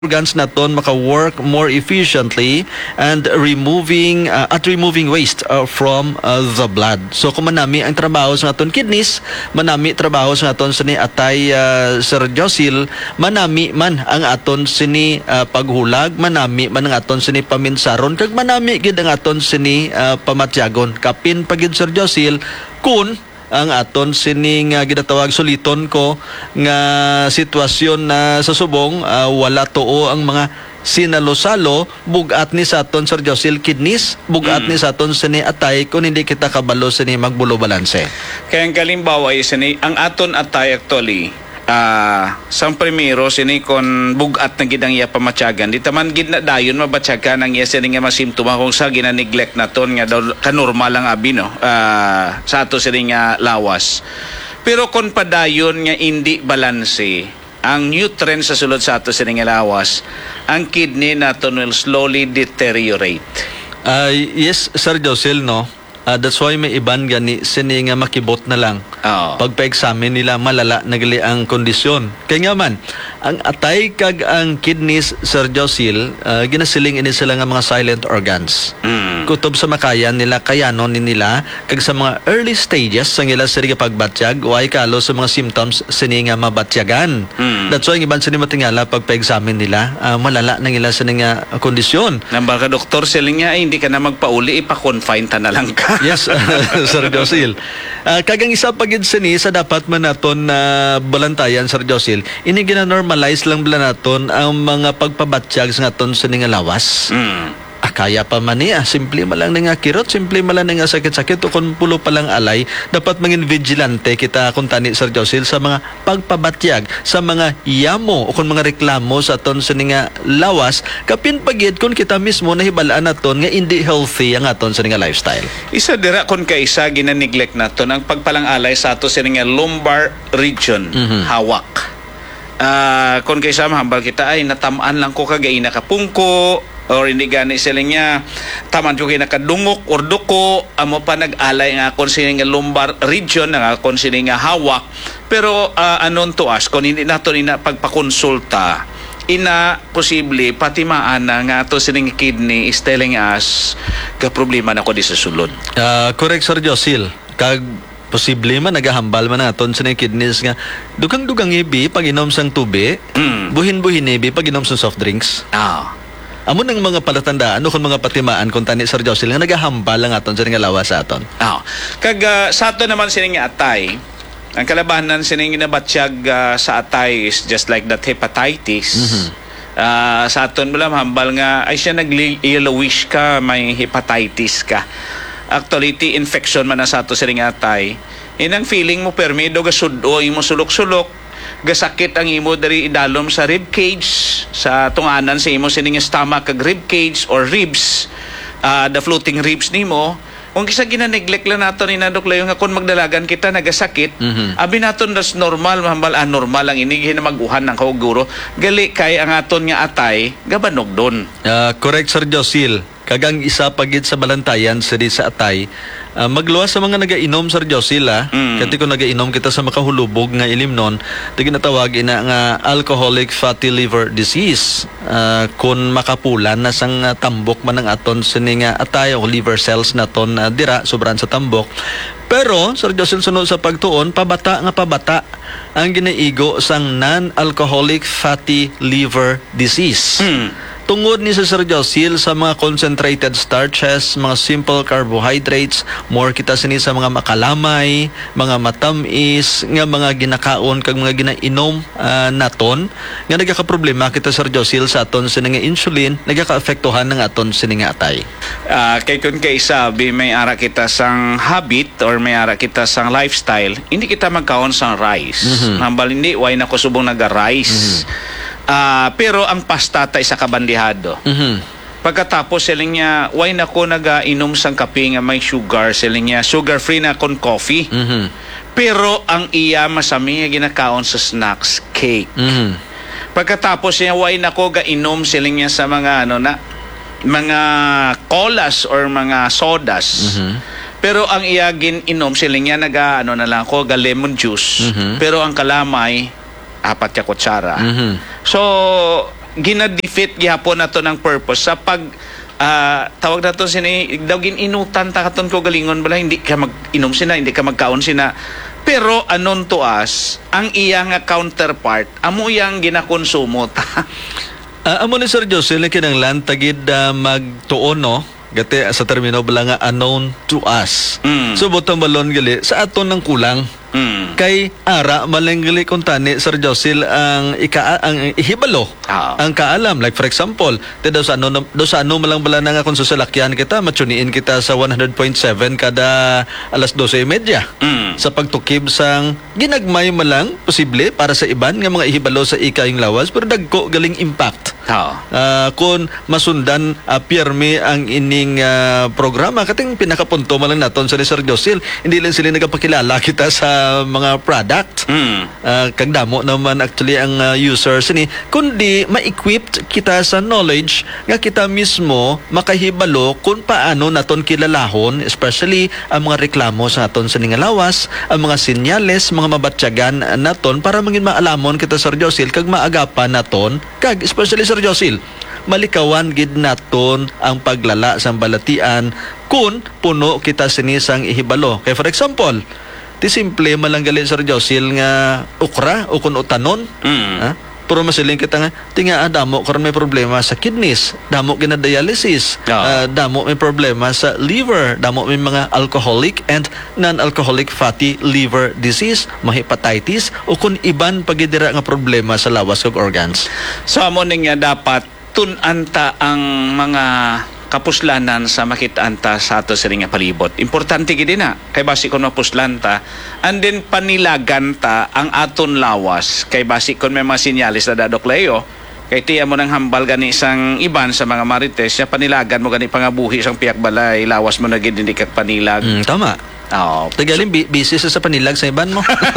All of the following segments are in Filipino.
organs naton maka-work more efficiently and removing waste from the blood. So kung manami ang trabaho sa aton kidneys, manami trabaho sa aton sini atay Sir Josil, manami man ang aton sini paghulag, manami man ang aton sini paminsaron, kag manami gid ang aton sini pamatyagon. Kapin pagid Sir Josil kun ang aton sining ginatawag suliton ko nga sitwasyon na sa subong wala tuo ang mga sinalo-salo, bugat ni sa aton Sir Josil kidneys, bugat ni sa aton sini atay kung hindi kita kabalo sini magbulo balanse. Kaya ang kalimbawa ay sini ang aton atay actually sang primero sini kon bugat na gid ang iya pamatyagan di taman gid na dayon mabatyagan ang iya sini nga masimptoma kung sa gina-neglect naton nga kanormal ang abi no sa ato sini nga lawas. Pero kon padayon nga hindi balanse ang nutrients sa sulod sa ato sini nga lawas, ang kidney naton will slowly deteriorate. Yes Sir Josil, no. That's why may iban gani sini nga makibot na lang. Pagpa-examine nila malala nagali ang kondisyon. Kaya nga man, ang atay kag ang kidneys Sir Josil, ginasiling ini sila nga mga silent organs. Kutob sa makayan nila kayanon nila kag sa mga early stages sa ila sila pagbatyag way kalo sa mga symptoms sini nga mabatyagan. That's why iban sini matingala pagpa-examine nila malala na ila sini nga kondisyon. Nambal ka doktor siling nga hindi ka na magpauli ipa-confine ta na lang ka. Yes, Sir Josil. Kagang isa pagid sini sa dapat man naton na balantayan Sir Josil, ini gina-normalize lang bala naton ang mga pagpabatsyag sa aton sini nga lawas. Kaya pa man niya, simple man lang nga kirot, simple man lang nga sakit-sakit o kung pulo pa lang alay, dapat mangin vigilante kita kung tani Sir Josil sa mga pagpabatyag, sa mga yamo o kung mga reklamo sa aton sini nga lawas, kapin pagid kung kita mismo nahibalaan naton nga hindi healthy ang aton sini nga lifestyle. Isa dira kung kaisa gina-neglect naton ang pagpalang alay sa ato sini nga lumbar region, hawak. Kung kaisa mahambal kita ay natamaan lang ko kagay nakapungko or hindi gani sila niya taman ko kinakadungok or duko amo pa nag-alay nga kung sila nga lumbar region nga kung sila nga hawak pero anon to us kung hindi nato ina pagpakonsulta ina posible pati maana nga to sining kidney is telling us ka problema na ko di sa sulod. Correct Sir Josil, kag posible man nagahambal man naton sa kidneys nga dugang-dugang ibi pag inom sang tubig, buhin-buhin ibi pag inom sang soft drinks. Amo ng mga palatandaan o kung mga patimaan kung tani Sir Josil nga nagahambal lang aton sa nga lawas sa aton. Kag sa aton naman sining atay, ang kalabanan sining nabatsyag sa atay is just like that hepatitis. Sa aton bala hambal nga ay siya nag-yellowish ka, may hepatitis ka. Actually, infection man na sa ato sining atay. Inang feeling mo permido ga sudo imo sulok-sulok. Gasakit ang imo dari idalom sa rib cage, sa tunganan sa imo sining stomach kag rib cage or ribs, the floating ribs nimo. Kung kisa gina-neglect lang nato ni nadok layo nga kung magdalagan kita nagasakit, abi naton das normal mahambal normal lang ini na maguhan ng kauguro. Gali kay ang aton nga atay gabanog don. Correct Sir Josil. Kagang isa pagid sa balantayan sa atay, magluwas sa mga nagainom Sir Josil kasi kung nagainom kita sa makahulubog nga ilimnon, tinatawag ina nga alcoholic fatty liver disease. Kung makapulan na sang tambok man ang aton sini nga atay o liver cells naton dira sobran sa tambok. Pero Sir Josil sunod sa pagtuon pabata ang ginaigo sang non-alcoholic fatty liver disease. Tungod ni Sir Josil sa mga concentrated starches, mga simple carbohydrates, more kita sini sa mga makalamay, mga matamis, nga mga ginakaon kag mga ginainom naton, nga nagakaproblema kita Sir Josil sa aton sini nga insulin, nagaka-apektuhan ng aton sini nga atay. Kay kun kay sabi may ara kita sang habit or may ara kita sang lifestyle, hindi kita magkaon sang rice. Nambal hindi way na ko subong naga-rice. Pero ang pasta tay sa kabandihado. Pagkatapos siling niya, why na ko nag-inom sang kape nga may sugar, siling niya, sugar-free na kon coffee. Pero ang iya masami nga ginakaon sa snacks, cake. Pagkatapos niya, why na ko ga-inom siling niya sa mga mga colas or mga sodas. Pero ang iya gin-inom siling niya na lang ko ga lemon juice. Pero ang kalamay 4 ka kutsara. So ginadefeat gihapon nato ng purpose sa pag tawag nato sini daw gininutan ta katon ko galingon bala hindi ka mag-inom sina, hindi ka magkaon sina. Pero anon to us ang iya nga counterpart amo yang ginakonsumo ta. Amo ni Sir Josel kinanglan tagid magtuon no gati sa termino bala nga unknown to us. So bottom balon gali sa aton ng kulang. Kay ara malenggali kung tani Sir Josel ang ang ihibalo ang kaalam, like for example daw sa ano malang bala na nga kung sasalakyan kita matsuniin kita sa 100.7 kada alas 12:30 sa pagtukib sang ginagmay malang posible para sa iban nga mga ihibalo sa ikayong lawas pero dagko galing impact kung masundan pirmi ang ining programa kating pinakapunto malang naton sa Sir Josel hindi lang sila nagapakilala kita sa mga product kag damo naman actually ang users ni kundi ma-equipped kita sa knowledge nga kita mismo makahibalo kung paano naton kilalahon especially ang mga reklamo sa naton sa ningalawas ang mga sinyales mga mabatyagan naton para mangin maalamon kita Sir Josel kag maagapan naton kag especially Sir Josel malikawan gid naton ang paglala sang balatian kung puno kita sinisang ihibalo kay for example ti simple malanggali Sir Josel nga ukra o kun utanon pero masiling kita nga tinga damo karon may problema sa kidneys damo gina dialysis damo may problema sa liver damo may mga alcoholic and non-alcoholic fatty liver disease hepatitis o kun iban pagidira nga problema sa lawas ug organs so amo ning dapat tunanta ang mga kapuslanan sa makitanta sa ato sa nga palibot. Importante gid na kay basi kon mapuslanta and then panilagan ta ang aton lawas kay basi kon may mga sinyalis na Dadok Leo kay tiya mo nang hambal gani isang iban sa mga marites siya panilagan mo gani pangabuhi sang piyak balay lawas mo na gid hindi ka panilag. Tama. Tagaling busy sa panilag sa iban mo.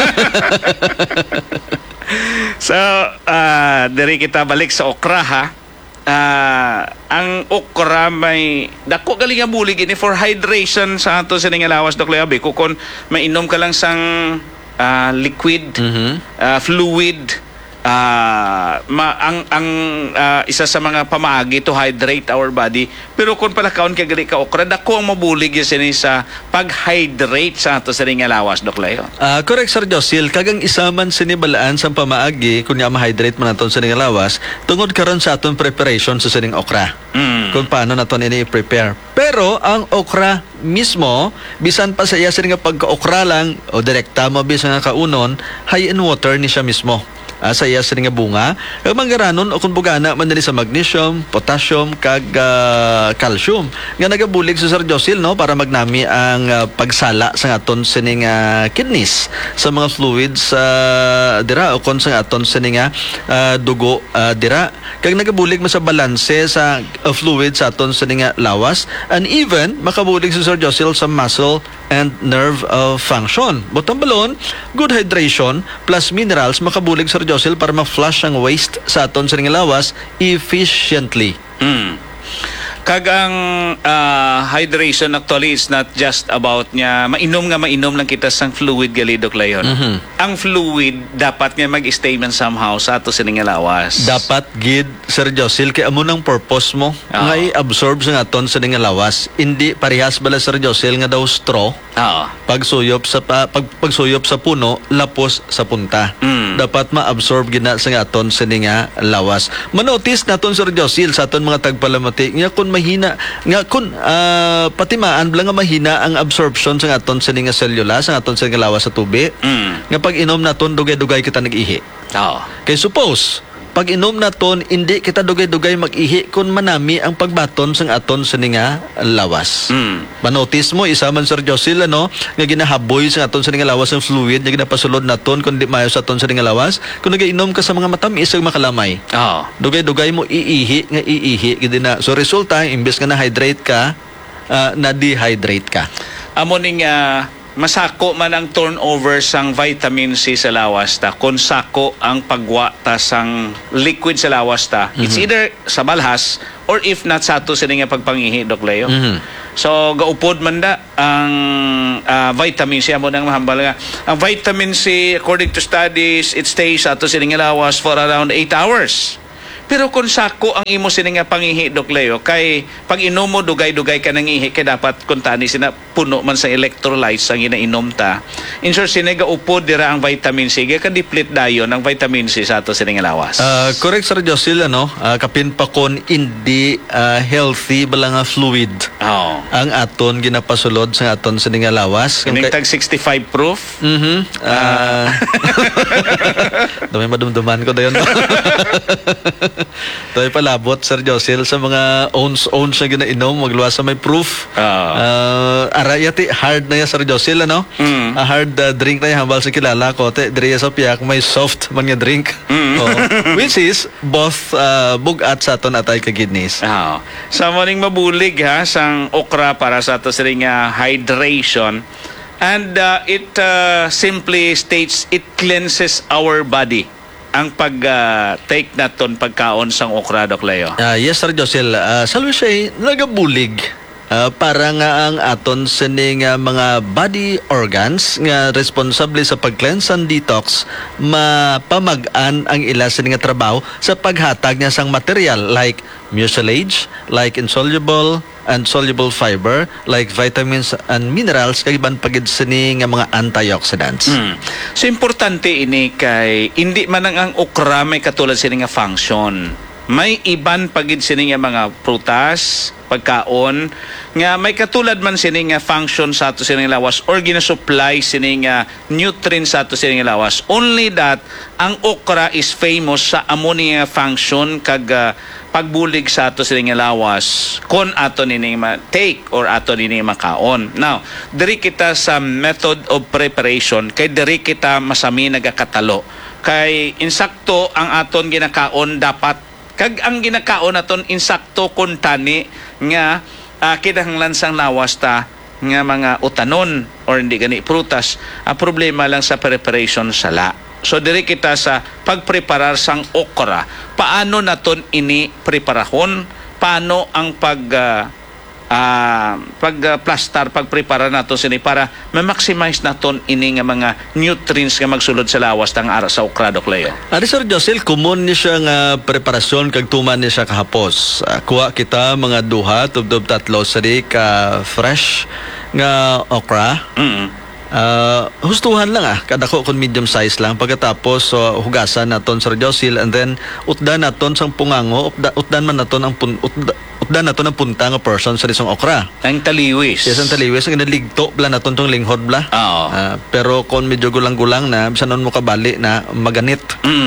So, diri kita balik sa okra ha. Ang okra may dako galing nga bulig ini for hydration sa ato sa nga lawas Dok Leo kung mainom ka lang sang liquid fluid isa sa mga pamaagi to hydrate our body pero kung pala kaon kay gali ka okra dako ang mabulig yun sa pag-hydrate sa ato sa nga lawas Dok Leo. Correct Sir Josel kagang isaman sinibalaan sa pamaagi kunya ma-hydrate man naton sa nga lawas tungod karon sa aton preparation sa sining okra kung paano naton ini i-prepare pero ang okra mismo bisan pa sa iya sa nga pagka-okra lang o direkta mo bisan nga kaunon high in water ni siya mismo sa iya sa nga bunga kag manggaranon o kung bugana man dali sa magnesium, potassium kag calcium nga nagabulig sa Sir Josel no para magnami ang pagsala sa aton sining kidneys sa mga fluids dira o kon sa aton sining dugo dira kag nagabulig man sa balanse sa fluid sa aton sining lawas and even makabulig sa Sir Josel sa muscle and nerve function. Bottom balon, good hydration plus minerals makabulig Sir Josel para ma-flush ang waste sa aton sa lawas efficiently. Kag ang hydration actually is not just about nya mainom lang kita sang fluid gali Dok Leon. Ang fluid dapat nga mag-stay man somehow sa ato sa nga lawas. Dapat gid Sir Josel kay amo nang purpose mo nga i-absorb sa aton sa nga lawas. Hindi parehas bala Sir Josel nga daw straw. Pagsuyop sa puno lapos sa punta. Dapat ma-absorb gina sa aton sa nga lawas. Manotice naton Sir Josel sa aton mga tagpalamati nga kun mahina nga kun patimaan bala nga mahina ang absorption sa aton sa nga selula sa aton sa nga lawas sa tubig nga pag inom naton dugay-dugay kita nag-ihi. Kay suppose pag inom naton hindi kita dugay-dugay mag-ihi kun manami ang pagbaton sang aton sa nga lawas. Manotice mo isa man Sir Josel ano nga ginahaboy sa aton sa nga lawas ang fluid nga ginapasulod naton kun di mayo sa aton sa nga lawas kun nagainom ka sa mga matamis ug makalamay. Dugay-dugay mo iihi gid na. So resulta imbes nga na-hydrate ka na dehydrate ka. Amo ning masako man ang turnover sang vitamin C sa lawas ta kung sako ang pagwa ta sang liquid sa lawas ta it's either sa balhas or if not sa ato sa nga pagpangihi Dok Leo. So gaupod man da ang vitamin C amo nang mahambal nga ang vitamin C according to studies it stays sa ato sa nga lawas for around 8 hours Pero kung sako ang imo sini nga pangihi Dok Leo, kay pag inom mo dugay-dugay ka nang ihi, kay dapat kung tani sina puno man sa electrolytes ang inainom ta. In short, sini ga upod dira ang vitamin C, ga ka-deplete dayon ang vitamin C sa ato sini nga lawas. Correct, Sir Josil, kapin pa kon hindi healthy bala nga fluid. Oh. Ang aton ginapasulod sa aton sa nga lawas. Kining tag 65 proof. Dami madumduman ko dayon. Dami palabot, Sir Josil, sa mga owns na ginainom, magluwas sa may proof. Arayati, hard na yan, Sir Josil, hard drink na yan, hambal sa kilala ko. Diriya sa piyak, may soft man nga drink. Which is both bugat sa aton atay kagidnis. Sa morning mabulig ha, sang okra para sa ato sa hydration. And it simply states it cleanses our body. Ang pag-take naton pagkaon sang okra, Dok Leo. Yes, Sir Josil. Salwi siya nagabulig. Para nga ang aton sining mga body organs nga responsable sa pag-cleanse and detox mapamag-an ang ila sining nga trabaho sa paghatag niya sang material like mucilage, like insoluble and soluble fiber, like vitamins and minerals, kay iban pagid sining nga mga antioxidants. So importante ini kay hindi man ang okra may katulad sining nga function. May iban pagid sining nga mga prutas, pagkaon nga may katulad man sining nga function sa ato sining lawas or ginasupply sining nga nutrients sa ato sining lawas. Only that ang okra is famous sa ammonia function kag pagbulig sa ato sining nga lawas kon ato nini take or ato nini makaon. Now, diri kita sa method of preparation kay diri kita masami nagakatalo. Kay insakto ang aton ginakaon dapat kag ang ginakaon naton insakto kun tani nga kinahanglan sang lawas ta nga mga utanon or hindi gani prutas. Ang problema lang sa preparation sala. So diri kita sa pagpreparar sang okra. Paano naton ini preparahon? Paano ang pagplastar, pagprepara naton sini para ma-maximize naton ini nga mga nutrients nga magsulod sa lawas tang ara sa okra, Dok Leo. Ari, Sir Josil, common ni siya nga preparasyon kag tuman ni siya kahapos. Kuha kita mga duha tubdob tatlo sari ka fresh nga okra. Hustuhan lang kadako kun medium size lang pagkatapos hugasan naton, Sir Josil, and then utdan naton sang pungango, utdan man naton ang utdan naton ang punta nga person sa isang okra. Ang taliwis. Yes, ang taliwis ang naligto bla naton tong linghod bla. Pero kon medyo gulang-gulang na bisan nun mo kabali na maganit.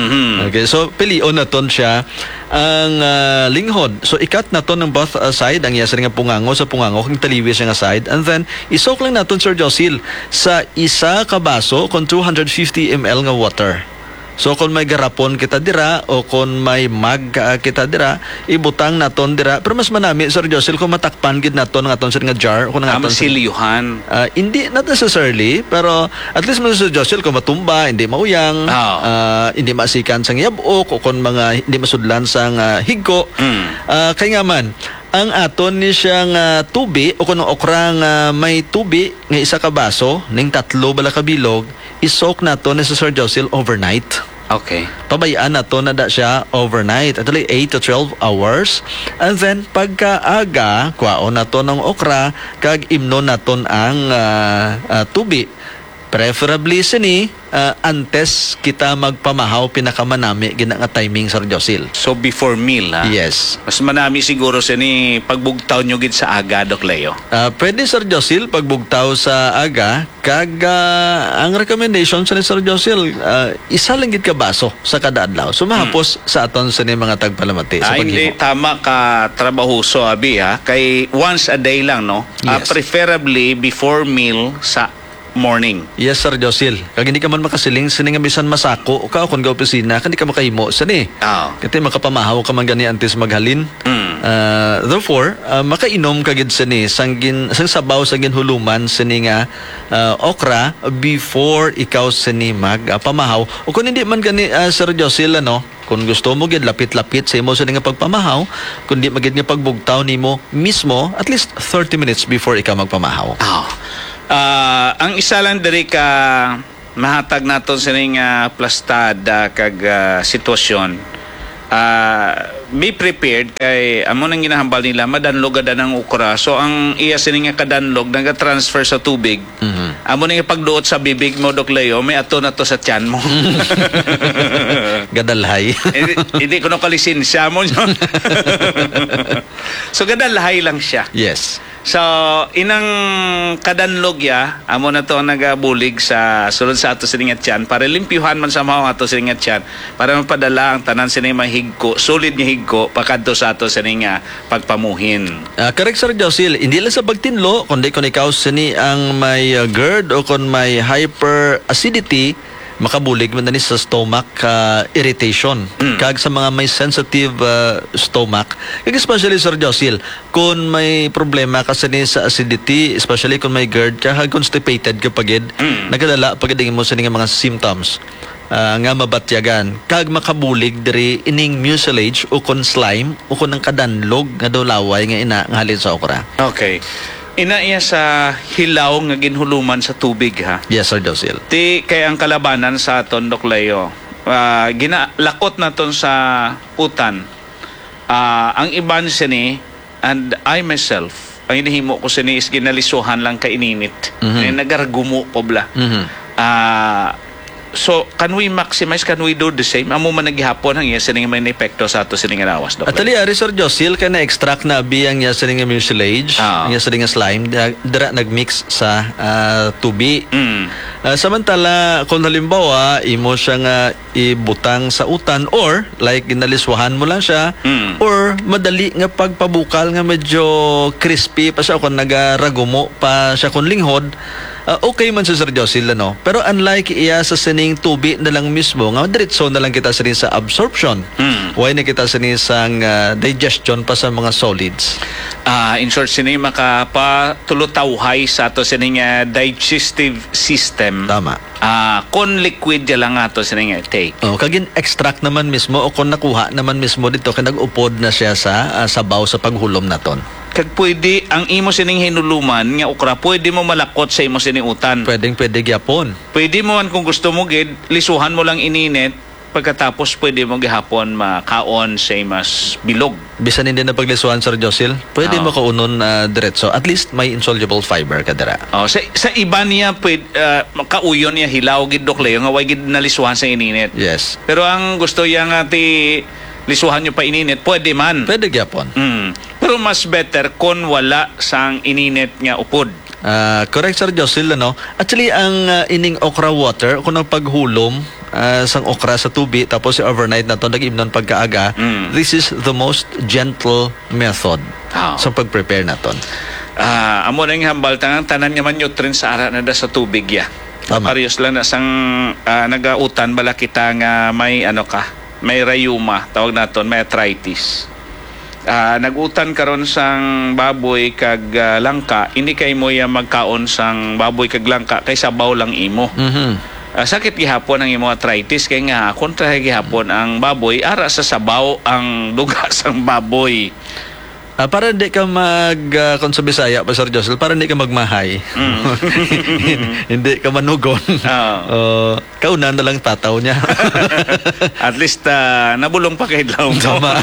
Okay, so pilion naton siya ang linghod. So ikat naton ng both side ang yasa nga pungango sa pungango kung taliwis nga side, and then isok lang naton, Sir Josil, sa isa ka baso kon 250 ml nga water. So kung may garapon kita dira o kung may mag kita dira, ibutang naton dira. Pero mas manami, Sir Josil, kung matakpan gid naton ng aton nga jar kung naton silyuhan. Hindi, not necessarily, pero at least Sir Josil, kung matumba, hindi mauyang, hindi masikan sang yabok o kung mga hindi masudlan sang higko. Kaya nga man, ang aton ni siyang tubi o kung okra nga may tubi nga isa ka baso ning tatlo bala ka bilog, isok nato ni Sir Josil overnight. Okay. Pabayaan nato na da siya overnight, actually 8 to 12 hours, and then pagkaaga kwaon nato ng okra kag imnon naton ang tubi. Preferably sini antes kita magpamahaw pinakamanami gina nga timing, Sir Josil. So before meal Yes. Mas manami siguro sini pagbugtaw nyo gid sa aga, Dok Leo. Pwede, Sir Josil, pagbugtaw sa aga kag ang recommendation sa ni Sir Josil isa lang gid ka baso sa kada adlaw. So mahapos sa aton sini mga tagpalamati sa paghimo. Hindi tama ka trabahuso abi kay once a day lang, no? Yes. Preferably before meal sa morning. Yes, Sir Josil. Kag hindi ka man makasiling sini nga bisan masako o ka kung ga opisina kandi ka makahimo sini. Kati makapamahaw ka man gani antes maghalin. Therefore, makainom ka gid sini sang sabaw sa ginhuluman sini nga okra before ikaw sini magpamahaw. O kung hindi man gani, Sir Josil, kung gusto mo gid lapit-lapit sa imo sa nga pagpamahaw, kundi magid nga pagbugtaw nimo mismo at least 30 minutes before ikaw magpamahaw. Ang isa lang diri ka mahatag naton sa ning plastad kag sitwasyon be prepared kay amo nang ginahambal nila madanlog ada ng okra. So ang iya sini nga kadanlog naga-transfer sa tubig. Amo nang pagduot sa bibig mo Dok Leo, may ato na to sa tiyan mo. Gadalhay. Hindi ko no kalisensya mo. So gadalhay lang siya. Yes. So, inang kadanlog ya, amo na to ang nagabulig sa sulod sa ato siningat yan para limpyuhan man sa mga ato siningat yan para mapadala ang tanan sining mahigko, sulit nga higko, pakadto sa ato sining pagpamuhin. Correct, Sir Josil. Hindi lang sa pagtinlo, kundi kung ikaw sini ang may GERD o kung may hyperacidity, makabulig man na sa stomach irritation. Kag sa mga may sensitive stomach, kag especially Sir Josil, kung may problema kasi ni sa acidity, especially kung may GERD, kag constipated ka pagid, nagadala pagid mo sa mga symptoms nga mabatyagan. Kag makabulig diri ining mucilage o kon slime o kon ang kadanlog nga daw laway nga ina nga halin sa okra. Okay. Ina iya sa hilaw nga ginhuluman sa tubig ha. Yes, Sir Josil. Ti kay ang kalabanan sa aton Dok Leo. Ginalakot naton sa utan. Ang iban sini and I myself ang inihimo ko sini is ginalisuhan lang kay ininit. Nagargumo pobla. So, can we maximize? Can we do the same? Amo man naghihapon ang iya sining may epekto sa ato sining lawas, Dok. At ali ari Sir Josil ka na extract na biyang niya sining mucilage, niya sining slime, dira nagmix sa tubi. Samantala kung halimbawa imo siya nga ibutang sa utan or like ginalisuhan mo lang siya or madali nga pagpabukal nga medyo crispy pa siya kung nagaragumo pa siya kung linghod. Okay man sa Sir Josil, no? Pero unlike iya sa sining tubi na lang mismo, nga diretso na lang kita sining sa absorption. Why na kita sining sang digestion pa sa mga solids? In short, sining makapatulutawhay sa ato sining digestive system. Tama. Kon liquid ya lang ato sining take. Kagin extract naman mismo o kung nakuha naman mismo dito kaya nag-upod na siya sa sabaw sa paghulom naton. Kag pwede ang imo sining hinuluman nga okra, pwede mo malakot sa imo sining utan. Pwede gyapon. Pwede mo man kung gusto mo gid, lisuhan mo lang ininit, pagkatapos pwede mo gihapon makaon sa mas bilog. Bisan hindi na paglisuhan, Sir Josil, pwede mo kaunon diretso. At least may insoluble fiber ka dira. Sa iba niya pwede kauyon niya hilaw gid Dok Leo nga way gid nalisuhan sa ininit. Yes. Pero ang gusto niya nga ti lisuhan nyo pa ininit, pwede man. Pwede gyapon. Pero mas better kung wala sang ininit nga upod. Correct, Sir Josil, no? Actually, ang ining okra water, kung ang paghulom sang okra sa tubi, tapos overnight na ito, nag-imnon pagkaaga, this is the most gentle method sa pag-prepare na ito. Amo na yung hambal, tanan nga man nutrients sa ara na da sa tubig ya. Tama. Parehas lang na sang nagautan, bala kita nga may may rayuma, tawag naton, may arthritis. Nagutan karon sang baboy kag langka, hindi kay mo ya magkaon sang baboy kag langka kay sabaw lang imo. Sakit gihapon ang imo arthritis kay nga kontra gihapon ang baboy ara sa sabaw ang duga sang baboy. Para hindi ka kung sa Bisaya pa, Sir Josil, para hindi ka magmahay. Hindi ka manugon. Kaunan na lang tataw niya. At least nabulong pa kay Dlaw. Tama.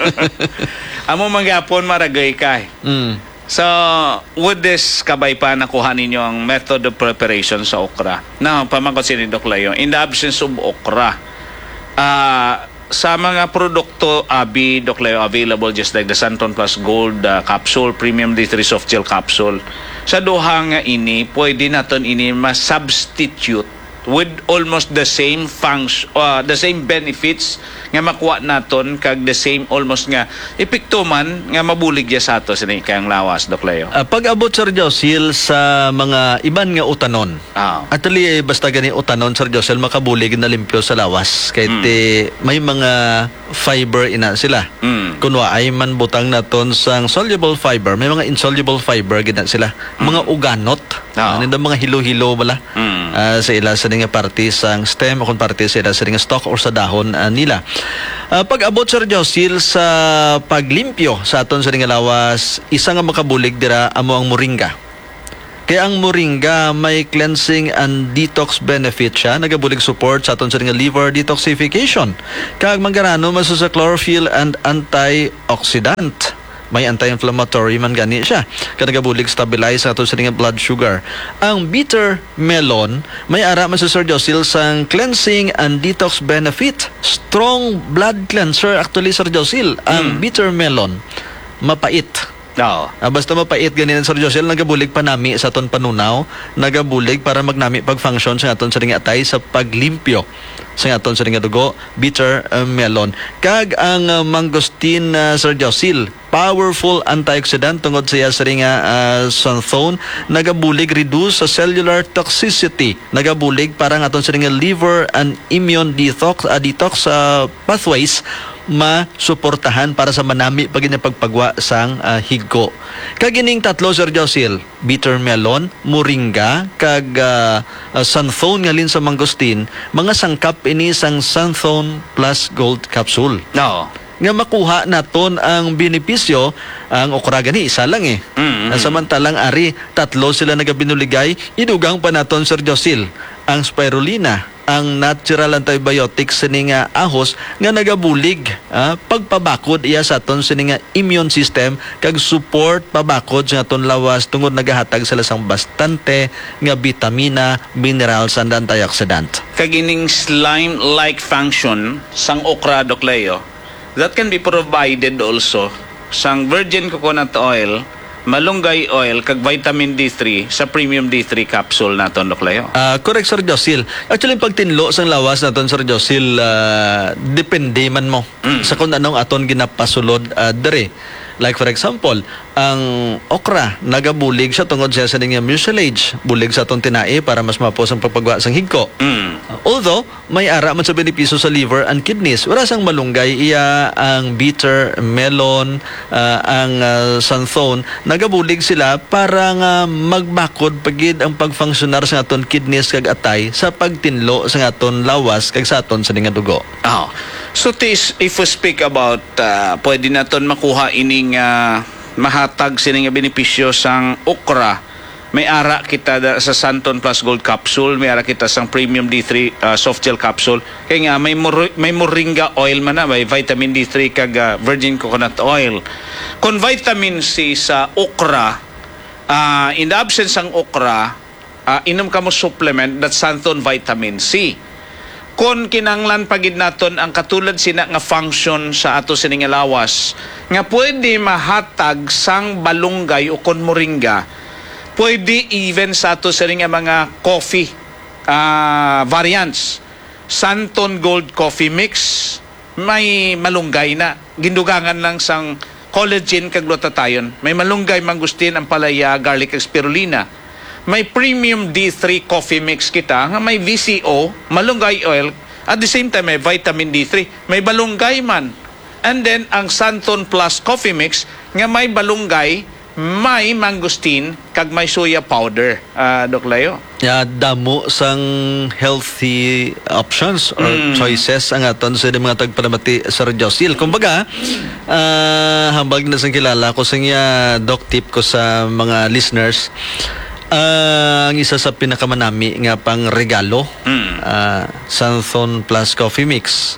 Amo manggapon maragay kay. So, with this kabay pa nakuha ninyo ang method of preparation sa okra. Now, pamangkot si Doc Leo, in the absence of okra, sa mga produkto Doc Leo, available just like the Santon Plus Gold capsule, Premium D3 Soft Gel capsule. Sa duha nga ini, pwede naton ini ma-substitute with almost the same function, the same benefits nga makuha naton kag the same almost nga epekto man nga mabulig ya sa ato sini kayang lawas, Doc Leo. Pag-abot, Sir Josil, sa mga iban nga utanon, actually basta gani utanon, Sir Josil, makabulig na limpyo sa lawas kay may mga fiber ina sila. Kunwa ay man butang naton sang soluble fiber, may mga insoluble fiber gina sila, mga uganot, mga hilo-hilo bala sa ila sa nga parte sang stem o kung parte sa ila sa nga stalk or sa dahon nila. Pag-abot, Sir Josil, sa paglimpyo sa aton sa nga lawas, isa nga makabulig dira amo ang moringa. Kaya ang moringa may cleansing and detox benefit siya, nagabulig support sa aton sa nga liver detoxification. Kag manggarano maso sa chlorophyll and antioxidant. May anti-inflammatory man gani siya. Kanagabulig stabilize sa aton sa nga blood sugar. Ang bitter melon may ara man sa Sir Josil sang cleansing and detox benefit. Strong blood cleanser actually Sir Josil. Ang bitter melon mapait. Oo. Basta mapait ganyan Sir Josil, nagabulig pa nami sa aton panunaw, nagabulig para magnami pag-function sa aton sa ring atay sa paglimpyo sa aton sa ring dugo, bitter melon. Kag ang mangosteen Sir Josil, powerful antioxidant tungod sa ring xanthone, nagabulig reduce sa cellular toxicity, nagabulig para ang aton sa ring liver and immune detox pathways masuportahan para sa manami pag pagpagwa sang higko. Kagining tatlo Sir Josil, bitter melon, moringa, kag xanthone nga lin sa mangosteen, mga sangkap ini sang xanthone plus gold capsule. Oo. Nga makuha naton ang benepisyo, ang okra gani isa lang eh. Samantalang ari tatlo sila nagabinuligay, idugang pa naton Sir Josil ang spirulina, ang natural antibiotics sini nga ahos nga nagabulig pagpabakod iya sa aton sini nga immune system kag support pabakod sa aton lawas tungod nagahatag sila sang bastante nga vitamina, minerals and antioxidant. Kagining slime-like function sang okra Doc Leo, that can be provided also sang virgin coconut oil, malunggay oil, kag vitamin D3 sa premium D3 capsule naton Doc Leo. Correct Sir Josil. Actually pag tinlo sang lawas naton Sir Josil, depende man mo sa kung anong aton ginapasulod dere. Like for example, ang okra nagabulig siya tungod siya sa ning mucilage, bulig sa aton tinae para mas mapos ang pagpagwa sang higko. Although may ara man sa benepisyo sa liver and kidneys, wala sang malunggay iya ang bitter melon, ang xanthone, nagabulig sila para nga magbakod pagid ang pagfunksionar sa aton kidneys kag atay sa pagtinlo sa aton lawas kag sa aton sa nga dugo. Oh. So if we speak about pwede naton makuha ining mahatag sining benepisyo sang okra, may ara kita sa Santon Plus Gold Capsule, may ara kita sang Premium D3 Soft Gel Capsule. Kaya nga may moringa oil man na, may vitamin D3 kag virgin coconut oil. Kung vitamin C sa okra, in the absence sang okra, inom ka mo supplement that Santon vitamin C. Kung kinanglan pagid naton ang katulad sina nga function sa ato sining lawas nga pwede mahatag sang balunggay o kon moringa, pwede even sa ato sining mga coffee variants. Santon Gold Coffee Mix may malunggay na, gindugangan lang sang collagen kag glutathione. May malunggay, mangustin, ampalaya, garlic kag spirulina. May premium D3 coffee mix kita nga may VCO, malunggay oil, at the same time may vitamin D3, may balunggay man. And then ang Santon Plus coffee mix nga may balunggay, may mangustin, kag may soya powder. Doc Leo. Damo sang healthy options or choices ang aton sa mga tagpalamati Sir Josil. Kumbaga, hambag na sang kilala ko sa nga doc tip ko sa mga listeners. Ang isa sa pinakamanami nga pang regalo, Santhon Plus Coffee Mix,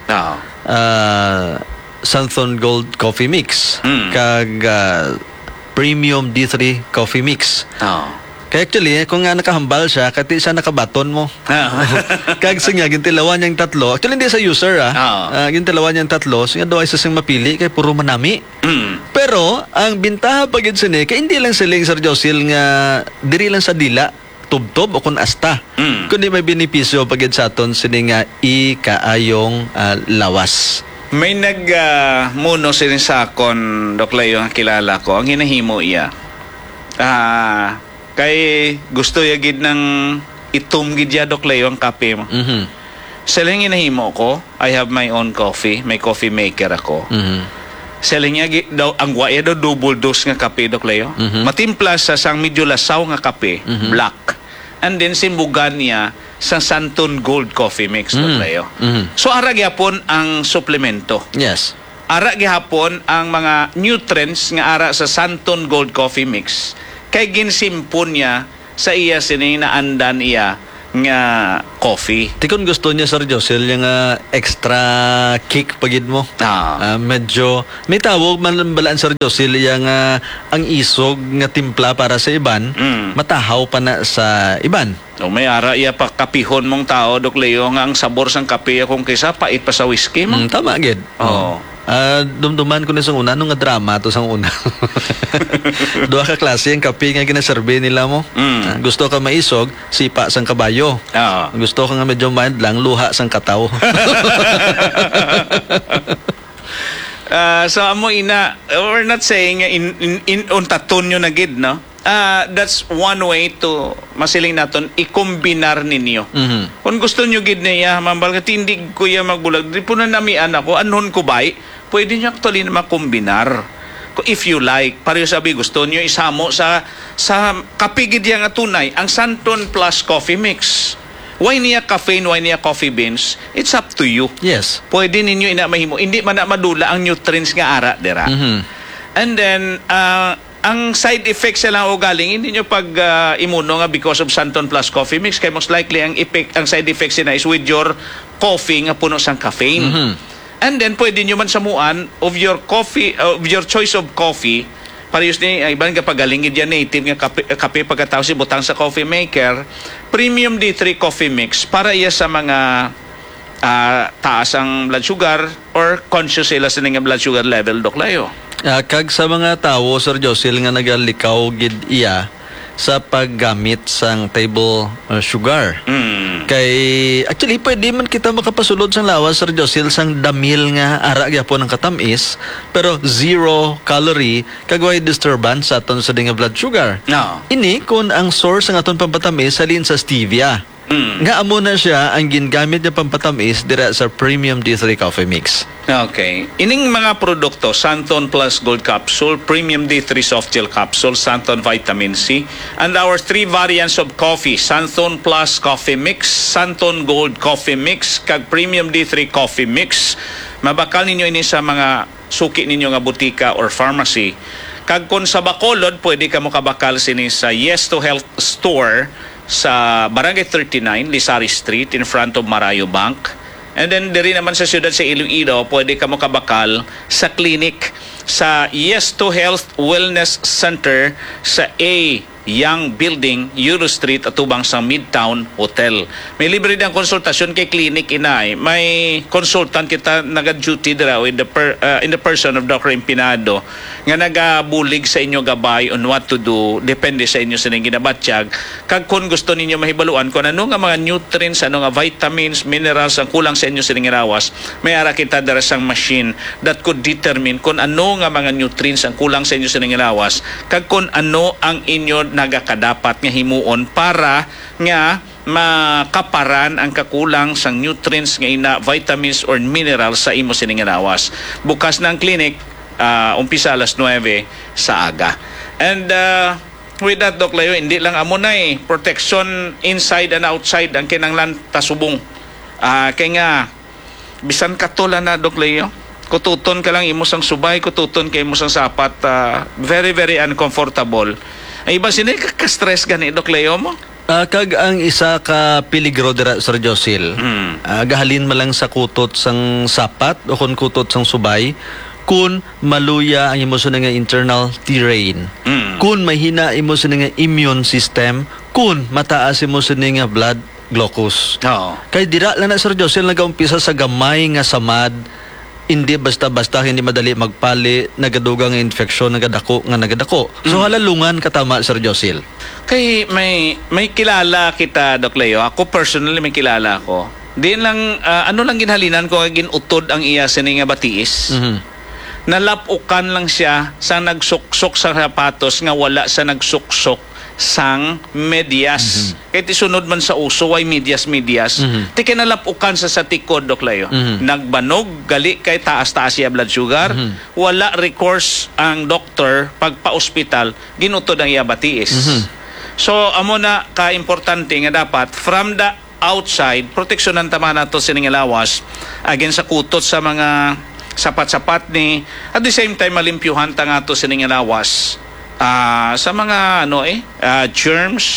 Santhon Gold Coffee Mix, kag Premium D3 Coffee Mix. Kaya actually, kung nga nakahambal siya, kati siya nakabaton mo. Kag siya, gintilawan niyang tatlo. Actually, hindi sa user, gintilawan niyang tatlo. Siya daw ay sasing mapili, kay puro manami. Pero, ang bintaha pagid sini, kaya hindi lang siling Sir Josil nga, diri lang sa dila, tubtob o kun asta. Kundi may benepisyo pagid sa aton sini nga, ikaayong lawas. May muno sini sa akon, Doc Leo, ang kilala ko, ang hinahimo iya. Kay gusto yagid ng itum gid ya Doc Leo ang kape mo. Seling inahimo ko, I have my own coffee, may coffee maker ako. Seling daw ang waya daw double dose nga kape Doc Leo. Matimpla sa sang medyo lasaw nga kape, black. And then simbugan niya sa Santon Gold Coffee Mix Doc Leo. So ara gyapon ang suplemento. Yes. Ara gyapon ang mga nutrients nga ara sa Santon Gold Coffee Mix. Kay ginsimpon niya sa iya sining naandan iya nga coffee. Tikon gusto niya Sir Josil yung extra kick pagid mo. Medyo may tawag man balaan Sir Josil yung ang isog nga timpla para sa iban, matahaw pa na sa iban. O may ara iya pa kapihon mong tao Dok Leo nga ang sabor sang kape kung kaysa pait pa sa whiskey mo. Tama gid. Oo. Dumduman ko na sa una nung nga drama to sang una. Duha ka klase ang kape nga ginaserve nila mo. Gusto ka maisog, sipa sang kabayo. Gusto ka nga medyo mild lang, luha sang kataw. So amo ina, we're not saying in untaton nyo na gid, no? That's one way to masiling naton ikombinar ninyo. Kung gusto nyo gid niya mambal ka tindig kuya magbulag di po na namian ako anon ko bay pwede nyo actually na makombinar if you like. Pareho sabi gusto nyo isamo sa kapigid yang tunay ang Santon Plus Coffee Mix. Why niya caffeine, why niya coffee beans? It's up to you. Yes. Pwede ninyo ina mahimo. Hindi man na madula ang nutrients nga ara dira. And then ang side effects lang o galing hindi nyo pag imuno nga because of Santon Plus Coffee Mix kay most likely ang side effects na is with your coffee nga puno sang caffeine. And then pwede nyo man samuan of your coffee of your choice of coffee. Parehas ni iban nga pagalingid yan native nga kape pagkatapos ibutang sa coffee maker, Premium D3 Coffee Mix para iya sa mga taas ang blood sugar or conscious sila sa nga blood sugar level Dok Leo. Kag sa mga tao Sir Josil nga nagalikaw gid iya sa paggamit sang table sugar. Kay actually pwede man kita makapasulod sang lawas Sir Josil sang damil nga ara gyapon ng katamis pero 0 calorie kag way disturbance sa aton sa nga blood sugar. Ini kun ang source ng aton pampatamis salin sa stevia. Nga amo na siya ang gingamit niya pampatamis dira sa Premium D3 Coffee Mix. Okay. Ining mga produkto, Santon Plus Gold Capsule, Premium D3 Soft Gel Capsule, Santon Vitamin C, and our 3 variants of coffee, Santon Plus Coffee Mix, Santon Gold Coffee Mix, kag Premium D3 Coffee Mix. Mabakal ninyo ini sa mga suki ninyo nga butika or pharmacy. Kag kung sa Bacolod, pwede ka mo kabakal sini sa Yes to Health Store sa Barangay 39, Lisari Street, in front of Marayo Bank. And then, diri naman sa siyudad sa Iloilo, pwede ka mo kabakal sa clinic sa Yes to Health Wellness Center sa A Young Building, Euro Street, atubang sa Midtown Hotel. May libre ng konsultasyon kay clinic inay. May consultant kita naga-duty dira in the person of Dr. Empinado nga nagabulig sa inyo gabay on what to do depende sa inyo sa ginabatsyag. Kag kung gusto ninyo mahibaluan kung ano nga mga nutrients, ano nga vitamins, minerals ang kulang sa inyo sa rawas, may ara kita dira sang machine that could determine kung ano nga mga nutrients ang kulang sa inyo sa rawas kag kung ano ang inyo nagakadapat nga himuon para nga makaparan ang kakulang sang nutrients nga ina vitamins or minerals sa imo siningalawas. Bukas ng clinic umpisa alas 9 sa aga. And with that Doc Leo, hindi lang amo na protection inside and outside ang kinanglan tasubong. Kaya nga bisan katola na Doc Leo, kututon ka lang imo sang subay, kututon kay imo sang sapat, very very uncomfortable. Ay iba sini ka-stress gani Doc Leo mo? Kag ang isa ka peligro dira Sir Josil. Gahalin man lang sa kutot sang sapat o kun kutot sang subay kun maluya ang imo sa nga internal terrain. Kun mahina imo sa nga immune system, kun mataas imo sa nga blood glucose. Kay dira lang na Sir Josil nagaumpisa sa gamay nga samad. Hindi basta-basta, hindi madali magpali, nagadugang infeksyon, nagadako. So halalungan katama Sir Josil. Kay may kilala kita Doc Leo. Ako personally may kilala ako. Di lang ano lang ginhalinan ko ginutod ang iya sini nga batiis. Nalapukan lang siya sa nagsuksok sa sapatos nga wala sa nagsuksok sang medyas. Kahit isunod man sa uso, ay medyas. Ti kinalapukan sa tikod, Doc Leo. Nagbanog, gali kay taas-taas iya blood sugar. Wala recourse ang doktor pagpa-ospital, ginutod ang iya batiis. So, amo na ka-importante nga dapat, from the outside, proteksyonan tama na ito siningalawas against sa kutot sa mga sapat-sapat ni, at the same time, malimpyuhan ta nga ito siningalawas sa mga germs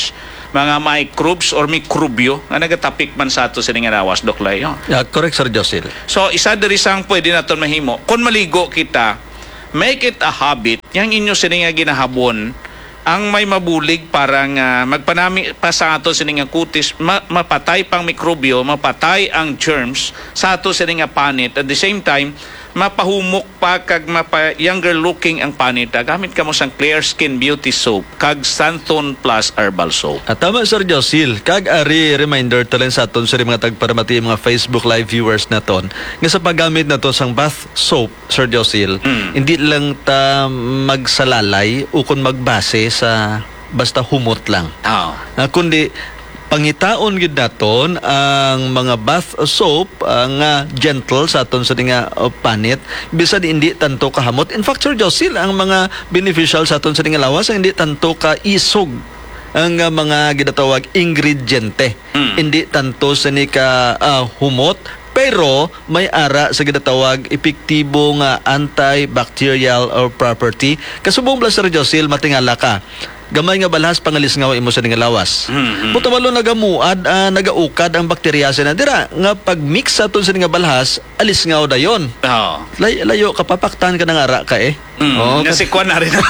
mga microbes or mikrobyo nga nagatapik man sa ato sining nga lawas, Doc Layo. Correct, Sir Josil. So isa diri sang pwede naton mahimo kun maligo kita, make it a habit yang inyo sining nga ginahabon ang may mabulig parang magpanami pa sa ato sining nga kutis, mapatay pang mikrobyo, mapatay ang germs sa ato sining nga panit, at the same time mapahumok pa kag younger looking ang panit. Gamit ka mo sang Clear Skin Beauty Soap kag Santon Plus Herbal Soap. At tama, Sir Josil, kag ari reminder talang sa aton sa mga tagparamati mga Facebook live viewers naton nga sa paggamit naton sang bath soap, Sir Josil, hindi lang ta magsalalay o kung magbase sa basta humot lang. Kundi pangitaon gid naton ang mga bath soap nga gentle sa aton sa nga panit, bisan hindi tanto kahamot. In fact, Sir Josil, ang mga beneficial sa aton sa nga lawas hindi tanto ka isog ang mga ginatawag ingrediente, hindi tanto sa ni ka humot, pero may ara sa ginatawag epektibo nga antibacterial or property. Kasubong bla, Sir Josil, matingala ka gamay nga balhas pangalisngaw imo sa nga lawas. Butamalo nagamuad, nagaukad ang bakterya sa dira nga pag-mix sa aton sa nga balhas, alisngaw dayon. Layo kapapaktan ka nang ara ka Nasikwan na rin.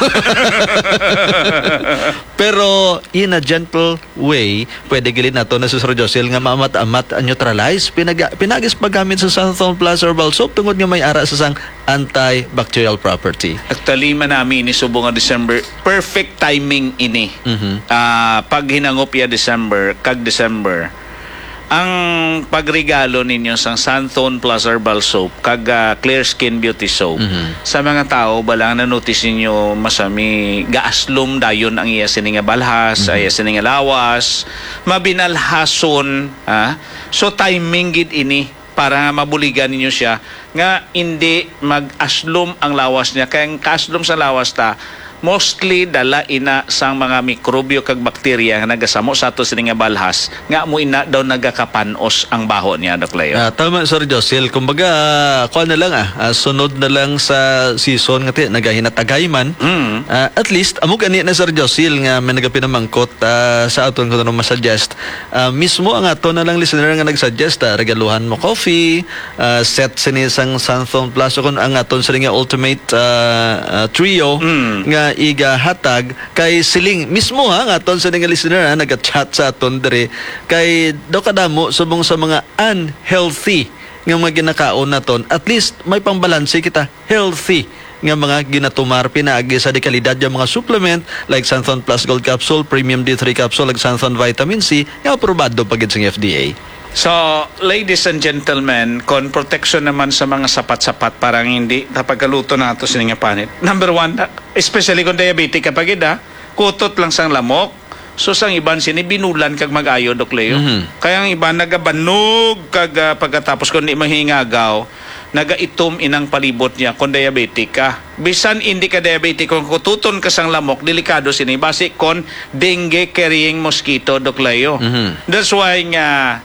Pero in a gentle way, pwede gilid nato na Sir Josil nga maamat-amat neutralize pinagis paggamit sa Santon Plus Herbal Soap tungod nga may ara sa sang antibacterial property. Actually, manami ni subong nga December, perfect timing ini. Pag hinangop ya December, kag December, ang pagregalo ninyo sa Santon Plus Herbal Soap kag Clear Skin Beauty Soap sa mga tao balang na notice ninyo masami gaaslom dayon ang iya sining nga balhas, iya sining nga lawas, mabinalhason, so timing gid ini para mabuligan ninyo siya nga hindi mag-aslom ang lawas niya. Kaya ang kaaslom sa lawas ta mostly dala ina sang mga mikrobyo kag bakterya nga nagasamo sa ato sining nga balhas nga mo ina daw nagakapanos ang baho niya, Doc Leo. Tama, Sir Josil. Kumbaga kuan na lang sunod na lang sa season nga nagahinatagay man. At least amo gani na, Sir Josil, nga may nagapinamangkot sa aton kuno ma-suggest. Mismo ang ato na lang listener nga nag-suggest, regaluhan mo coffee, set sinisang Santon Plus o kung ang aton sa nga ultimate trio nga iga hatag kay siling mismo nga aton sa nga listener naga-chat sa aton dere kay daw kadamo subong sa mga unhealthy nga mga ginakaon naton, at least may pangbalanse kita healthy nga mga ginatumar pinaagi sa dekalidad yung mga supplement like Santon Plus Gold Capsule, Premium D3 Capsule, like Santon Vitamin C nga aprobado pagid sa FDA. So, ladies and gentlemen, kon protection naman sa mga sapat-sapat parang hindi napagaluto na ito sining nga panit. Number one, especially kung diabetic kapag kutot lang sang lamok. So, sang iban sinibinulan kag mag-ayo, Doc Leo. Kaya ang iban nagabanog kag pagkatapos kung di mahingagaw, nagaitom inang palibot niya kung diabetic ka. Bisan hindi ka diabetic, kung kututon ka sang lamok, delikado sini. Basi kon dengue carrying mosquito, Doc Leo. That's why nga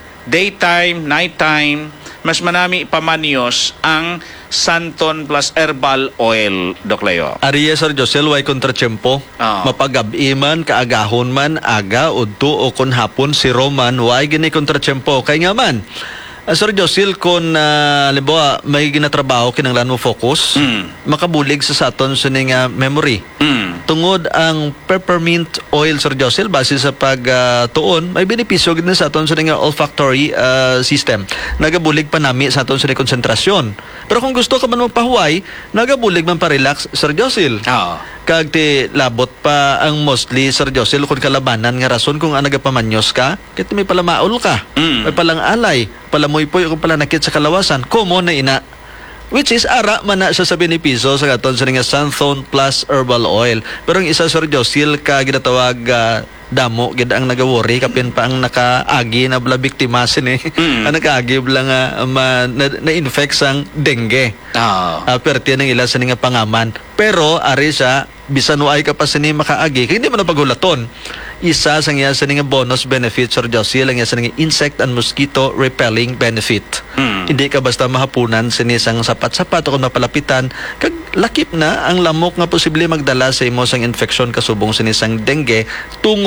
daytime, nighttime, mas manami pamanios ang Santon Plus Herbal Oil, Doc Leo. Ariya, Sir Josil, way kontrachempo. Mapagabi man, kaagahon man, aga, udto o kun hapon, si Roman, way gini kontrachempo. Kaya nga man, Sir Josil, kung libawa, may ginatrabaho kinanglan mo focus, makabulig sa saton sa nga memory. Tungod ang peppermint oil, Sir Josil, base sa pagtuon, may benepisyo gid sa aton sa nga olfactory system. Nagabulig pa nami sa aton sa konsentrasyon. Pero kung gusto ka man magpahuway, nagabulig man pa-relax, Sir Josil. Kag ti labot pa ang mostly, Sir Josil, kung kalabanan nga rason kung nagapamanyos ka, kaya may palamaol ka, may palang alay, palamoy-poy kung pala nakit sa kalawasan, common na ina. Which is ara man na siya sa benepisyo sa katon sa nga Santon Plus Herbal Oil. Pero ang isa, Sir Josil, ka ginatawag damo gid ang nagawori kapin pa ang nakaagi na bala biktima sin ang nakaagi bala nga na-infect sang dengue. Perti ng ila sa nga pangaman. Pero ari siya bisan ay ka pa sini makaagi kay hindi mo na paghulaton. Isa sa nga sa nga bonus benefit, Sir Josil, ang sa nga insect and mosquito repelling benefit. Hindi ka basta mahapunan sinisang sapat-sapat o kung mapalapitan kag lakip na ang lamok nga posible magdala sa imo sang infeksyon kasubong sinisang dengue tungod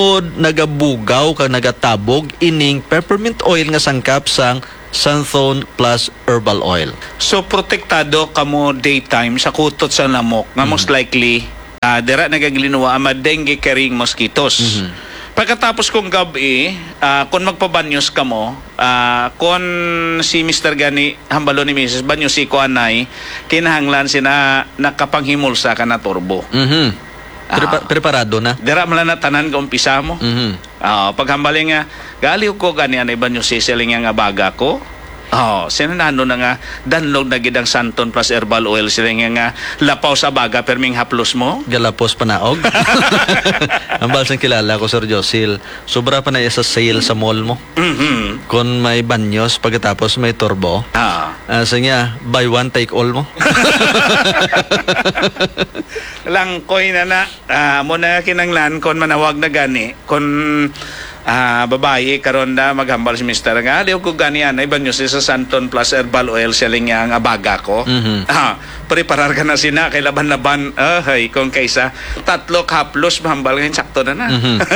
tungod nagabugaw kag nagatabog ining peppermint oil nga sangkap sang Santhone plus herbal oil. So protektado kamo daytime sa kutot sa lamok nga most likely dira nagaglinuwa ang dengue carrying mosquitoes. Pagkatapos kong gabi, kung magpabanyos ka mo, kung si Mr. Gani, hambalo ni Mrs. Banyos si Kuanay, kinahanglan sina nakapanghimulsa ka na turbo. Preparado na. Dira man na tanan ka umpisa mo. Paghambali nga, galiw ko gani anay Banyos si siling nga baga ko. Sinanano na nga, danlog na gidang Santhone plus herbal oil sila nga lapaw sa baga perming haplos mo. Galapos panaog. Ang balsang kilala ko, Sir Josil, sobra pa na sa sale sa mall mo. Kung may banyos, pagkatapos may turbo. Sa nga, buy one, take all mo. Langkoy na muna kinanglan kon manawag na gani kon babae karon na maghambal si Mr. nga aliw ko ganian ay banyo sa Santhone plus herbal oil selling nga abaga ko. Preparar ka na sina kay laban-laban hay kung kaysa tatlo haplos mahambal ngayon sakto na.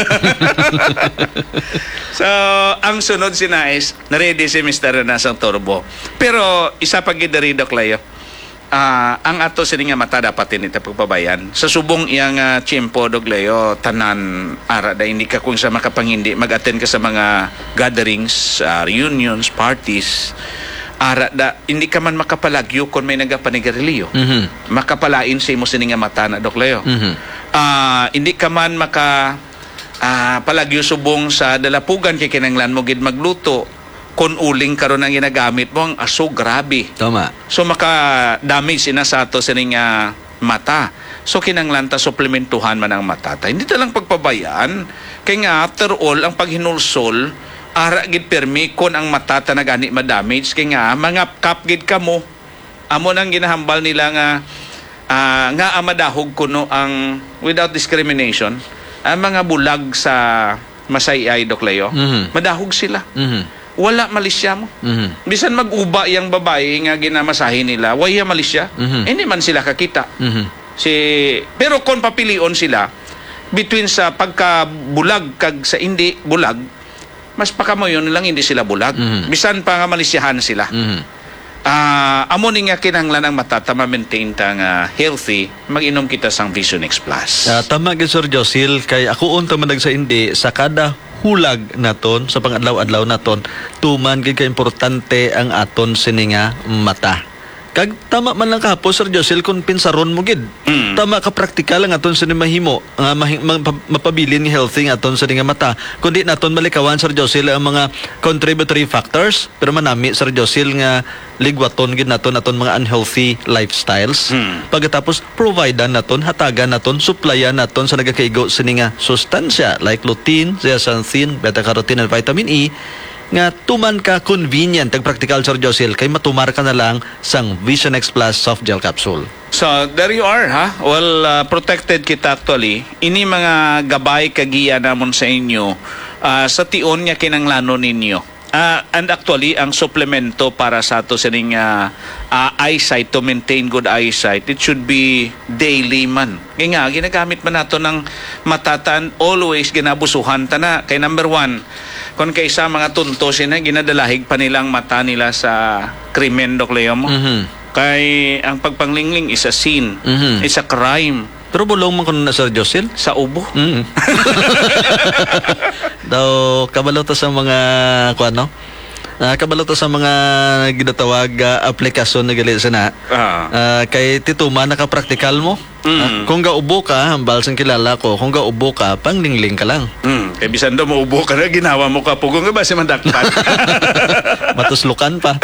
So ang sunod sina is na-ready si Mr. na sang turbo. Pero isa pag gidaridok layo. Ang ato sini nga mata dapat ita pagpabayan sa subong iyang tiyempo dogleyo tanan ara da hindi ka kung sa makapangindi mag-attend ka sa mga gatherings, reunions, parties ara da hindi ka man makapalagyo kung may nagapanigarilyo. Makapalain sa imo sini nga mata na dogleyo. Hindi ka man maka palagyo subong sa dalapugan kay kinanglan mo gid magluto kung uling karon ang ginagamit mo ang aso grabe. Tama. So maka-damage sina sa ato sining mata. So kinanglanta suplementuhan man ang mata. Hindi talang pagpabayaan. Kaya nga after all ang paghinulsol ara gid permi kon ang mata ta nagani ma-damage kaya nga mga kapgid kamo amo nang ginahambal nila nga amadahog kuno ang without discrimination ang mga bulag sa masayay doklayo madahog sila. Wala malisya mo. Bisan mag-uba yung babae nga ginamasahin nila, waya malisya. Hindi man sila kakita. Pero kung papilion sila, between sa pagka-bulag kag sa hindi bulag, mas pakamoyon lang hindi sila bulag. Bisan pa nga malisyahan sila. Amo ni nga kinahanglan ang mata ta ma-maintain ta nga healthy, mag-inom kita sang Vision X Plus. Tama gid Sir Josil, kay ako unta madag sa hindi sa kada hulag naton sa pangadlaw-adlaw naton tuman gid ka importante ang aton sini nga mata. Kag tama man lang kapo Sir Josil kung pinsaron mo gid. Tama ka praktikal ang aton sini mahimo nga mapabilin nga healthy nga aton sini nga mata. Kundi naton malikawan Sir Josil ang mga contributory factors pero manami Sir Josil nga ligwaton gid naton aton mga unhealthy lifestyles. Pagkatapos providean naton, hatagan naton, supplyan naton sa nagakaigo sini nga sustansya like lutein, zeaxanthin, beta-carotene and vitamin E nga tuman ka convenient tag practical Sir Josil kay matumar ka na lang sang Vision X Plus soft gel capsule. So there you are well protected kita actually ini mga gabay kagiya namon sa inyo sa tion nga kinanglano ninyo. And actually, ang suplemento para sa ato sining eyesight, to maintain good eyesight, it should be daily man. Kaya nga, ginagamit man nato ng matatan, always ginabusuhan ta na. Kay number one, kung kaysa mga tunto sina, ginadalahig pa nilang mata nila sa krimen, Dok Leo mo. Kay ang pagpanglingling is a sin, it's a crime. Pero bulong man kuno na Sir Josil sa ubo. Daw kabalo ta sa mga kuano? Kabalo ta sa mga ginatawag aplikasyon na gali sana. Kay tituma naka-practical mo. Kung gaubo ka, hambal sang kilala ko, kung gaubo ka, panglingling ka lang. Kay bisan daw maubo ka na, ginawa mo ka pugong nga ba si mandakpan? Matuslukan pa.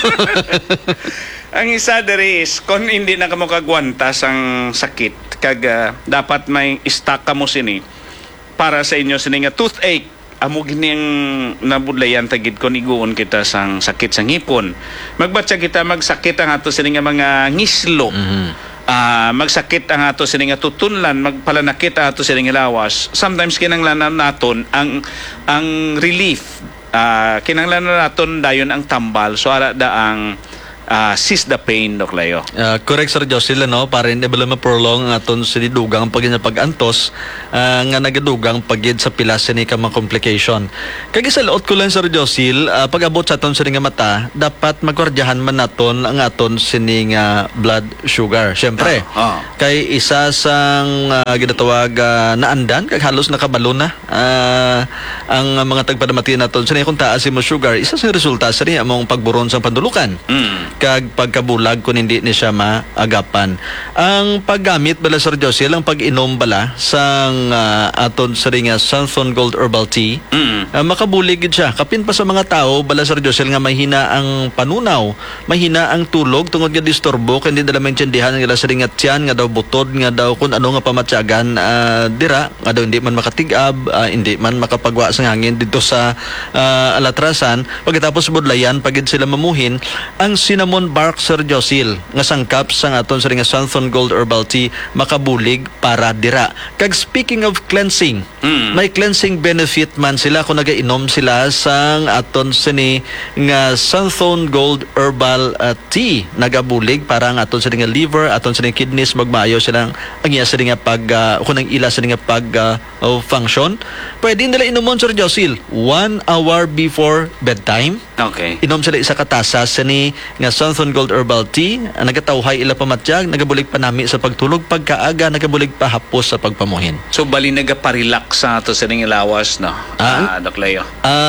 Ang isa diri is kung hindi na kamo kagwanta sang sakit kag dapat may stock kamo sini para sa inyo sini nga toothache amo gining nabudlayan tagid kon iguon kita sang sakit sang ngipon magbatsa kita magsakit ang ato sini nga mga ngislo magsakit ang ato sini nga tutunlan magpalanakit ang ato sini nga lawas sometimes kinanglanan naton ang relief kinanglanan naton dayon ang tambal so ara da ang cease the pain, Doc Leo. Correct, Sir Josil, no? Para hindi ba ma-prolong ang aton sinidugang pagin na pag-antos nga nagadugang pagid sa pilas ni ka mga complication. Kag isa laot ko lang, Sir Josil, pag-abot sa aton sini nga mata, dapat magwardyahan man naton ang aton sini nga blood sugar. Siyempre, kay isa sang ginatawag naandan, kag halos nakabalo na ang mga tagpadamati naton sini kung taas mo sugar, isa sa resulta sa niya among pagburon sa pandulukan. Kag pagkabulag kung hindi ni siya maagapan. Ang paggamit bala, Sir Josil, ang pag-inom bala sang aton sa nga Santhon Gold Herbal Tea, makabulig gid siya. Kapin pa sa mga tao bala, Sir Josil, nga mahina ang panunaw, mahina ang tulog tungod nga disturbo, kundi dala maintindihan nga sa nga tiyan, nga daw butod, nga daw kung ano nga pamatyagan dira, nga daw hindi man makatigab, hindi man makapagwa sa hangin dito sa alatrasan. Pagkatapos budlayan, pagid sila mamuhin, ang cinnamon bark, Sir Josil, nga sangkap sang aton sa nga Santhon Gold Herbal Tea, makabulig para dira. Kag speaking of cleansing, may cleansing benefit man sila kung nagainom sila sang aton sini nga Santhon Gold Herbal Tea, nagabulig para ang aton sini nga liver, aton sini kidneys magmaayo silang ang iya sini nga pag kung ang ila sini nga pag function. Pwede nila inomon, Sir Josil, 1 hour before bedtime. Okay. Inom sila isa katasa sini nga Santhon Gold Herbal Tea, nagatawhay ila pamatyag, nagabulig pa nami sa pagtulog, pagkaaga nagabulig pa hapos sa pagpamuhin. So bali nagaparelax sa ato sa ning lawas, no? Doc Leo.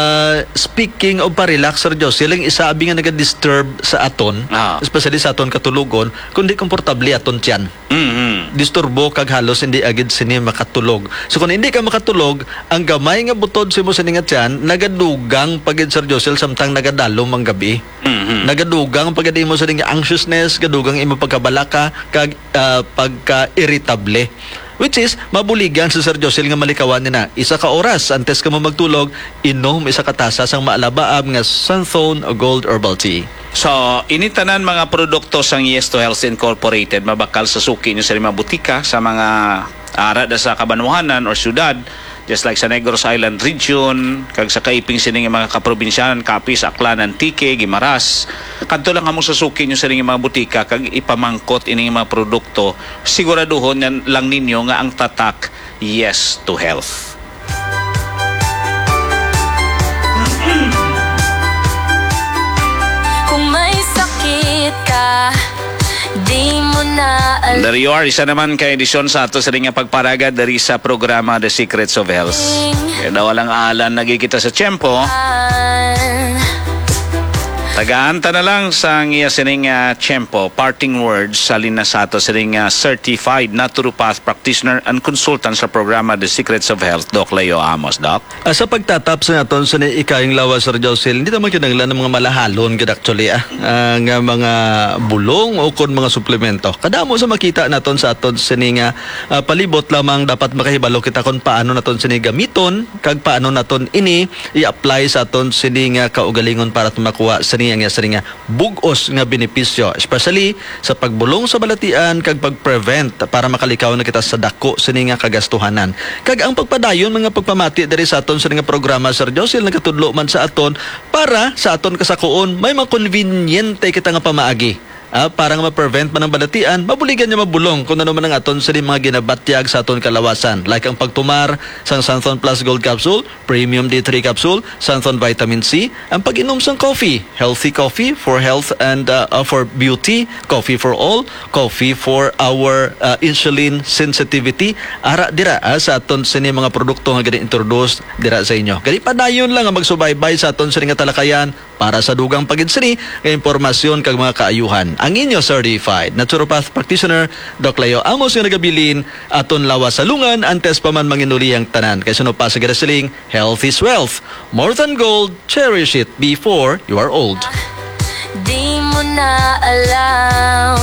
Speaking of pa-relax, Sir Josil, yung isa abi nga naga-disturb sa aton, especially sa aton katulugon, kundi komportable aton tiyan. Disturbo kag halos hindi agad sini makatulog. So kung hindi ka makatulog, ang gamay nga butod si mo sa nga tiyan, nagadugang pagid, Sir Josil, samtang nagadalom ang gabi. Nagadugang pagid mo sa nga anxiousness, gadugang imo pagkabalaka kag pagka-irritable. Which is, mabuligan sa Sir Josil nga malikawan nina. Isa ka oras, antes ka mo magtulog, inom isa ka tasa sang maalabaab nga Santhon Gold Herbal Tea. So, initanan mga produkto sang Yes to Health Incorporated, mabakal sa suki nyo sa mga butika, sa mga arada sa kabanwahanan or syudad, just like sa Negros Island region, kag sa kaiping sining mga kaprobinsyanan, Capiz, Aklan, Antique, Guimaras. Kadto lang amo sa suki nyo sa mga butika, kag ipamangkot ining mga produkto, siguraduhon yan lang ninyo nga ang tatak Yes to Health. Kung may sakit ka, di mo na alam. There you are, isa naman kay edisyon sa ato sa ring pagparaga dari sa programa The Secrets of Health. Kaya daw walang alan nagikita sa tiyempo. Tagaanta na lang sa iya sining tiyempo, parting words sa lina sa ato sining certified naturopath practitioner and consultant sa programa The Secrets of Health, Doc Leo Amos, Doc. Sa pagtatap sa naton sa ikaing lawas, Sir Josil, hindi naman kinanglan ng mga malahalon gid actually nga mga bulong o kon mga suplemento. Kadamo sa makita naton sa aton sini nga palibot lamang dapat makahibalo kita kung paano naton sini gamiton kag paano naton ini i-apply sa aton sini nga kaugalingon para tumakuha sa nga bugos nga benepisyo, especially sa pagbulong sa balatian kag pag-prevent para makalikaw na kita sa dako sini nga kagastuhanan. Kag ang pagpadayon mga pagpamati diri sa aton sa nga programa, Sir Josil, nagatudlo man sa aton para sa aton kasakuon may makonvenyente kita nga pamaagi. Para nga ma-prevent man ang balatian, mabuligan niya mabulong kung ano man ang aton sa mga ginabatyag sa aton kalawasan. Like ang pagtumar sang Santhon Plus Gold Capsule, Premium D3 Capsule, Santhon Vitamin C, ang pag-inom sang coffee, healthy coffee for health and for beauty, coffee for all, coffee for our insulin sensitivity. Ara dira sa aton sa mga produkto nga gina-introduce dira sa inyo. Gani padayon lang ang magsubaybay sa aton sa nga talakayan para sa dugang pagid-sini nga impormasyon kag mga kaayuhan. Ang inyo certified naturopath practitioner, Doc Leo Amos, yung nagabilin aton lawas sa lungan antes pa man manginuli ang tanan. Kaya suno pa sa garasiling, health is wealth. More than gold, cherish it before you are old. Di mo na alam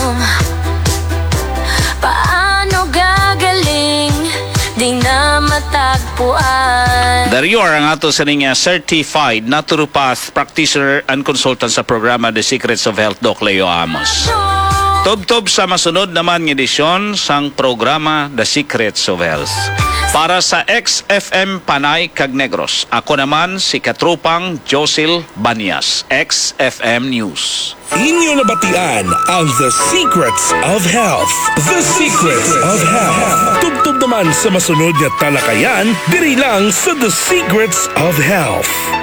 paano gagaling, di na matagpuan. There you are, ang ato sa certified naturopath practitioner and consultant sa programa The Secrets of Health, Doc Leo Amos. Tob-tob sa masunod naman ng edisyon sang programa The Secrets of Health. Para sa XFM Panay kag Negros, ako naman si Katrupang Josil Banias, XFM News. Inyo nabatian ang The Secrets of Health. The Secrets of Health. Tubtub naman sa masunod na talakayan, diri lang sa The Secrets of Health.